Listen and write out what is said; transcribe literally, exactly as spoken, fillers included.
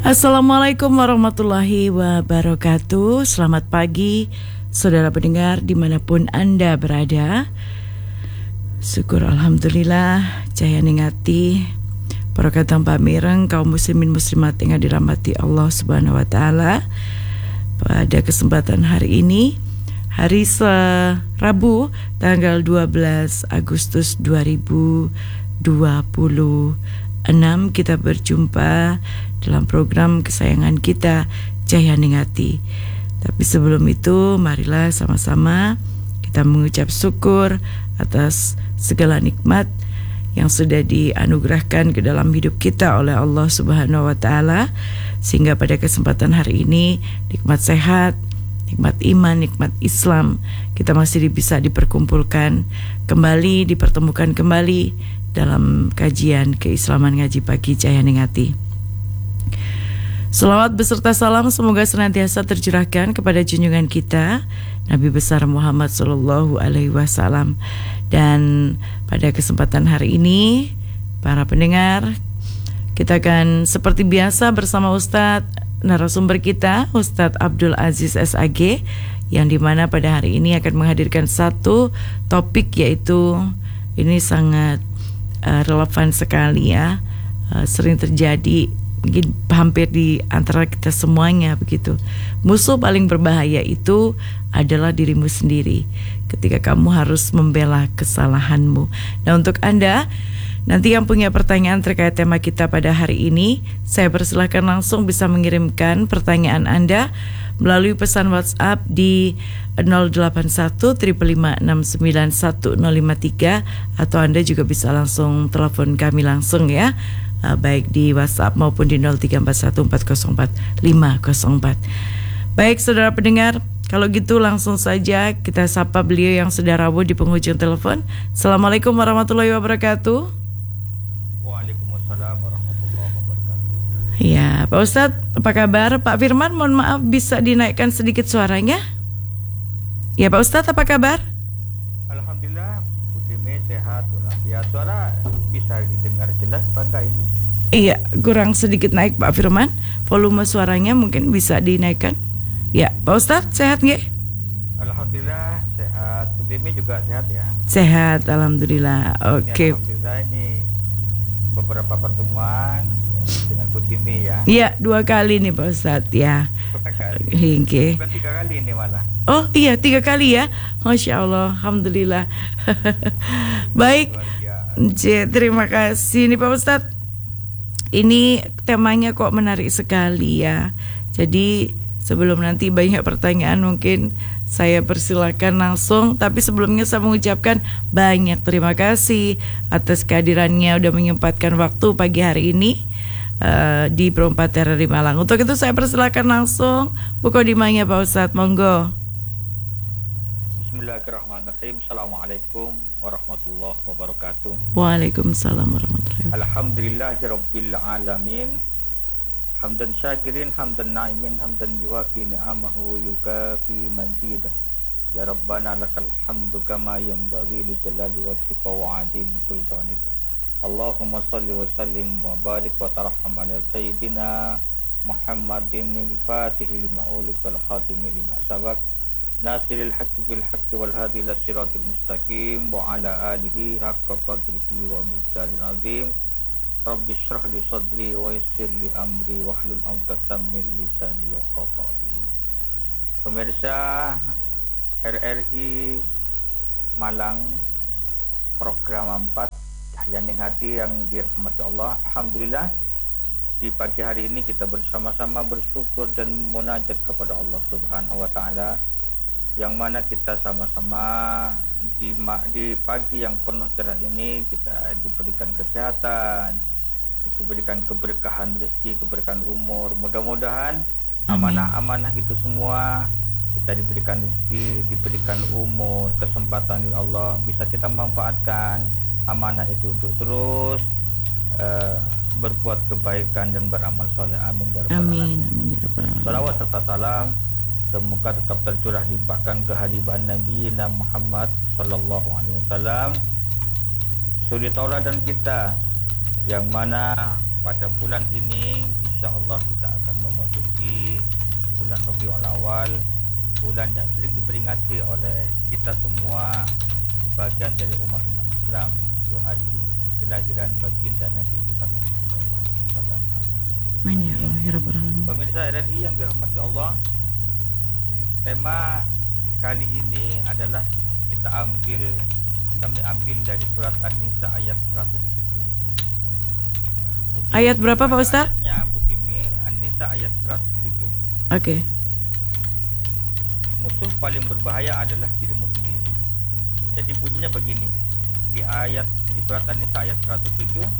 Assalamualaikum warahmatullahi wabarakatuh. Selamat pagi saudara pendengar dimanapun Anda berada. Syukur Alhamdulillah Jaya ningati Barakatan pamireng kaum muslimin muslimat yang dirahmati Allah subhanahu wa ta'ala. Pada kesempatan hari ini, hari Rabu tanggal dua belas Agustus dua ribu dua puluh enam, kita berjumpa dalam program kesayangan kita Jaya Ningati. Tapi sebelum itu, marilah sama-sama kita mengucap syukur atas segala nikmat yang sudah dianugerahkan ke dalam hidup kita oleh Allah Subhanahu wa taala, sehingga pada kesempatan hari ini nikmat sehat, nikmat iman, nikmat Islam, kita masih bisa diperkumpulkan kembali, dipertemukan kembali dalam kajian keislaman ngaji pagi Jaya Ningati. Selawat beserta salam semoga senantiasa tercurahkan kepada junjungan kita Nabi besar Muhammad sallallahu alaihi wasallam. Dan pada kesempatan hari ini, para pendengar, kita akan seperti biasa bersama Ustadz narasumber kita, Ustadz Abdul Aziz S A G, yang dimana pada hari ini akan menghadirkan satu topik, yaitu ini sangat uh, relevan sekali ya, uh, sering terjadi mungkin hampir di antara kita semuanya begitu. Musuh paling berbahaya itu adalah dirimu sendiri ketika kamu harus membela kesalahanmu. Nah, untuk Anda nanti yang punya pertanyaan terkait tema kita pada hari ini, saya persilahkan langsung bisa mengirimkan pertanyaan Anda melalui pesan WhatsApp di nol delapan satu lima lima enam sembilan satu nol lima tiga, atau Anda juga bisa langsung telepon kami langsung ya, uh, baik di WhatsApp maupun di nol tiga empat satu empat nol empat lima nol empat. Baik saudara pendengar, kalau gitu langsung saja kita sapa beliau yang sudah rawuh di penghujung telepon. Assalamualaikum warahmatullahi wabarakatuh. Waalaikumsalam warahmatullahi wabarakatuh. Ya, Pak Ustadz, apa kabar? Pak Firman, mohon maaf bisa dinaikkan sedikit suaranya? Ya, Pak Ustadz, apa kabar? Alhamdulillah, Putimi sehat walafiat. Suara bisa didengar jelas Pak enggak ini? Iya, kurang sedikit naik Pak Firman. Volume suaranya mungkin bisa dinaikkan. Ya, Pak Ustadz, sehat nggak? Alhamdulillah sehat. Putimi juga sehat ya? Sehat, Alhamdulillah. Oke. Okay. Alhamdulillah, ini beberapa pertemuan dengan Putimi ya? Iya, dua kali nih Pak Ustadz ya. Dua kali. Hingga. Bukan tiga kali ini malah. Oh iya, tiga kali ya. Masya Allah, Alhamdulillah. Baik, J, terima kasih nih Pak Ustadz. Ini temanya kok menarik sekali ya. Jadi sebelum nanti banyak pertanyaan, mungkin saya persilakan langsung. Tapi sebelumnya saya mengucapkan banyak terima kasih atas kehadirannya, udah menyempatkan waktu pagi hari ini uh, di Pro empat R R I Malang. Untuk itu saya persilakan langsung buka dimanya Pak Ustadz, monggo. Bismillahirrahmanirrahim. Assalamualaikum warahmatullahi wabarakatuh. Waalaikumsalam warahmatullahi wabarakatuh. Alhamdulillahirabbil alamin. Hamdan syakirin, hamdan na'imin, hamdan yuwafi ni'amahu yukafi mazidah. Ya Rabbana lakal hamdu kama yanbaghi li jalali wajhika wa 'azimi sultanik. Allahumma salli wa sallim wa barik wa tarham ala sayyidina Muhammadin al-Fatihi lima ulikal khatimi lima sabak, nasiril haqqi bil haqqi wal hadi ila siratil mustaqim, wa ala alihi haqqa qadrihi wa miqdaril azim. Rabbi syrah li sadri wa yassir li amri wahlul 'uqdatam min lisani yafqahu qawli. Pemirsa R R I Malang, program empat Jaya Ningati yang dirahmati Allah. Alhamdulillah, di pagi hari ini kita bersama-sama bersyukur dan munajat kepada Allah Subhanahu wa taala, yang mana kita sama-sama di, di pagi yang penuh cerah ini kita diberikan kesehatan, diberikan keberkahan rezeki, keberkahan umur. Mudah-mudahan amanah-amanah itu semua kita diberikan rezeki, diberikan umur, kesempatan dari Allah, bisa kita manfaatkan amanah itu untuk terus uh, berbuat kebaikan dan beramal soleh. Amin ya rabbal alamin. Amin ya rabbal alamin. Salawat serta salam semoga tetap tercurah limpahkan kehadiran Nabi Muhammad sallallahu alaihi wasallam, suri tauladan kita, yang mana pada bulan ini insya Allah kita bulan Rabiul Awal, bulan yang sering diperingati oleh kita semua sebagian dari umat-umat Islam, yaitu hari kelahiran baginda Nabi besar Muhammad sallallahu alaihi wasallam. Amin ya Allah ya rabbal alamin. Pemirsa R R I yang dirahmati Allah, tema kali ini adalah kita ambil kami ambil dari surat An-Nisa ayat seratus tujuh. Nah, jadi ayat berapa Pak Ustaz? Ayatnya Bu Timi, An-Nisa ayat seratus tujuh. Oke. Okay. Musuh paling berbahaya adalah dirimu sendiri. Jadi bunyinya begini. Di ayat di surat An-Nisa ayat seratus tujuh,